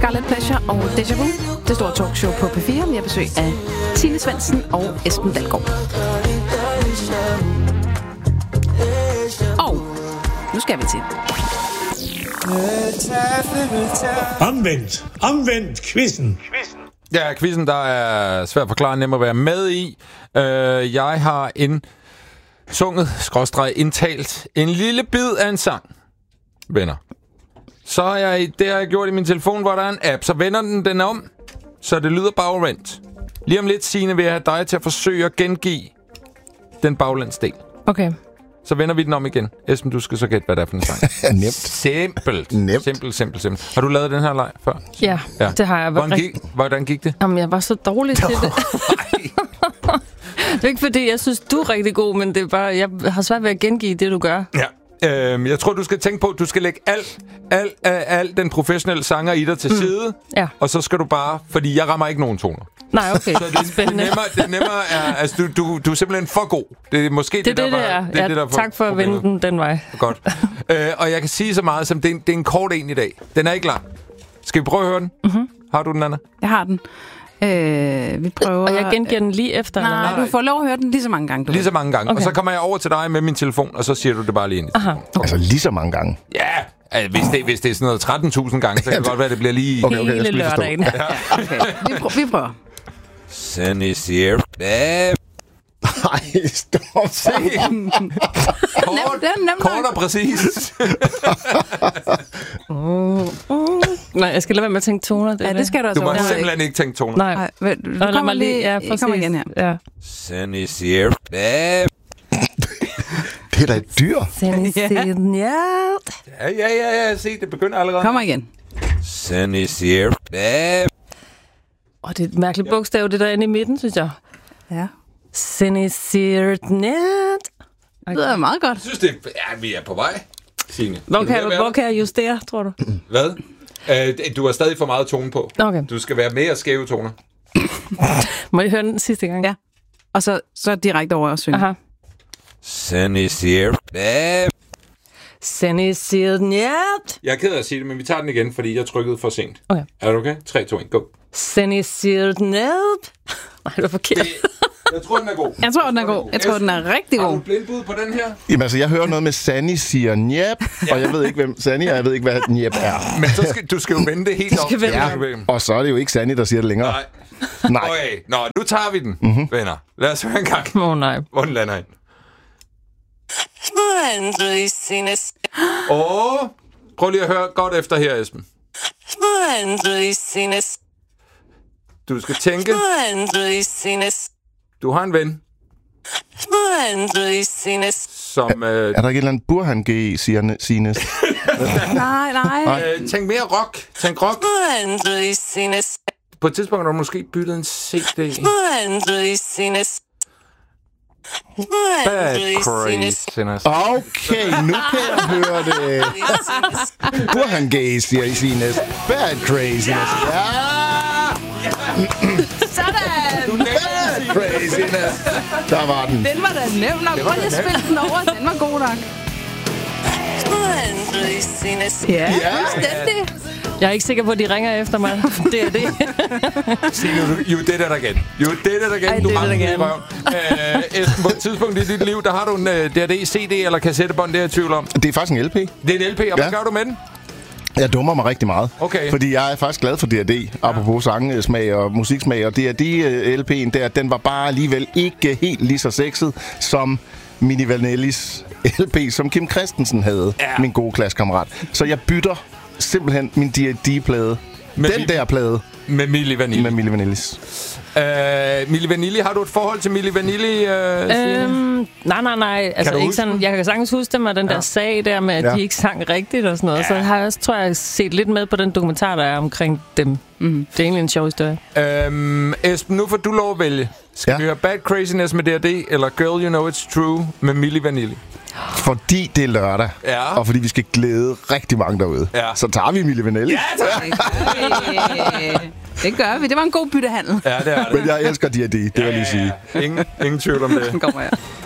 Scarlet Pleasure og Deja Vu. Det store talkshow på P4 med besøg af Tine Svendsen og Esben Dalgaard. Og nu skal vi til Omvendt quizzen. Ja, quizzen, der er svært at forklare, nem at være med i. Jeg har indtalt en lille bid af en sang, venner. Så har det har jeg gjort i min telefon, hvor der er en app. Så vender den om, så det lyder bagvendt. Lige om lidt, Signe, vil jeg have dig til at forsøge at gengive den baglandsdel. Okay. Så vender vi den om igen. Esben, du skal så gætte, hvad det er for en sang. Nemt. Simpelt. Har du lavet den her leg før? Ja, det har jeg. Hvordan gik det? Jamen, jeg var så dårlig til det. Det er ikke fordi, jeg synes, du er rigtig god, men det er bare, jeg har svært ved at gengive det, du gør. Ja. Jeg tror, du skal tænke på, at du skal lægge al den professionelle sanger i dig til side. Ja. Og så skal du bare... Fordi jeg rammer ikke nogen toner. Nej, okay. Så det nemmere er... Altså, du er simpelthen for god. Det er måske det der er. Tak for at vende den vej. Godt. Og jeg kan sige så meget, som det er en kort en i dag. Den er ikke lang. Skal vi prøve at høre den? Mm-hmm. Har du den, Anna? Jeg har den. Vi prøver... Og jeg gengiver den lige efter? Nej, du får lov at høre den lige så mange gange. Lige så mange gange. Okay. Og så kommer jeg over til dig med min telefon, og så siger du det bare lige ind i telefonen. Okay. Altså lige så mange gange? Ja, hvis det er sådan noget 13.000 gange, så kan det godt være, det bliver lige... Okay, hele lørdagen. Ja. Okay. Vi prøver. Sun is here. Nej, stop. Kort og præcis. Nej, jeg skal lade være med at tænke toner. Det skal du altså. Du må simpelthen ikke tænke toner. Nej. Du kommer lige... Ja, kommer igen her. Ja. Sun is here. Det er da et dyr. Ja. Se, det begynder allerede. Kommer igen. Sun is here. Det er et mærkeligt bogstav, det der inde i midten, synes jeg. Ja. Senisirtnet. Det lyder meget godt. Jeg synes, vi er på vej, Signe. Hvor kan jeg justere, tror du? Hvad? Du har stadig for meget tone på. Okay. Du skal være mere skæve toner. Må jeg høre den sidste gang? Ja. Og så direkte over at synge. Aha. Senisirtnet. Senisirtnet. Jeg er ked af at sige det, men vi tager den igen, fordi jeg trykkede for sent. Okay. Er du okay? 3, 2, 1, go. Senisirtnet. Nej, det var forkert. Jeg tror, den er god. Jeg tror, den er rigtig god. Har du blindbud på den her? Jamen altså, jeg hører noget med Sanni siger njæp, og jeg ved ikke, hvem Sanni er, og jeg ved ikke, hvad njæp er. Men så du skal jo vende det helt op. Og så er det jo ikke Sanni, der siger det længere. Nej. Okay, nu tager vi den, venner. Lad os høre en gang. Nej. Hvor den lander ind. Prøv lige at høre godt efter her, Esben. Du skal tænke. Du har en ven. Som... Er der ikke en eller anden Burhan G, siger Sines? Nej. Tænk mere rock. Tænk rock. På et tidspunkt har du måske byttet en CD. Bad craziness. Okay, nu kan jeg høre det. Burhan G, siger Sines. Bad craziness. Ja! Sådan! Bad craziness. Der var den. Den var da nem nok. Prøv lige at spille den over. Den var god nok. Ja, fuldstændig. Jeg er ikke sikker på, at de ringer efter mig. Det er det. Jo, det er der igen. Du rammer den i røven. Esben, på et tidspunkt i dit liv, der har du en D&D, CD eller kassettebånd, det er jeg i tvivl om. Det er faktisk en LP. Det er en LP, og hvad gør du med den? Jeg dummer mig rigtig meget. Okay. Fordi jeg er faktisk glad for D&D, apropos sangsmag og musiksmag. Og D&D-LP'en der, den var bare alligevel ikke helt lige så sexet som Milli Vanillis LP, som Kim Christensen havde, min gode klassekammerat. Så jeg bytter simpelthen min D&D-plade. Den der plade. Med Milli Vanilli. Med Milli Vanillis. Milli Vanilli, har du et forhold til Milli Vanilli? Nej. Altså, ikke sådan, jeg kan sagtens huske dem, og den der sag der med, at de ikke sang rigtigt og sådan noget. Så har jeg også, tror jeg, set lidt med på den dokumentar, der er omkring dem. Det er egentlig en sjov historie. Esben, nu får du lov at vælge. Skal vi høre Bad Craziness med D&D, eller Girl You Know It's True med Milli Vanilli? Fordi det er lørdag, og fordi vi skal glæde rigtig mange derude, så tager vi Milli Vanilli. Ja, tak! Det gør vi. Det var en god byttehandel. Ja, det er det. Men jeg elsker D&D, det vil jeg lige sige. Ingen tvivl om det. Den kommer her.